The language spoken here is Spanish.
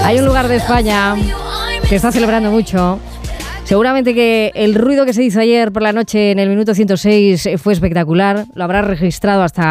Hay un lugar de España que está celebrando mucho. Seguramente que el ruido que se hizo ayer por la noche en el minuto 106 fue espectacular. Lo habrá registrado hasta